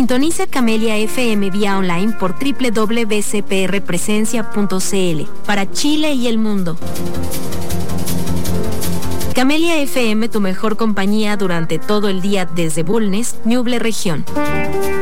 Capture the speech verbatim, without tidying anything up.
Sintoniza Camelia F M vía online por doble u doble u doble u punto c p r presencia punto c l para Chile y el mundo. Camelia F M, tu mejor compañía durante todo el día desde Bulnes, Ñuble Región.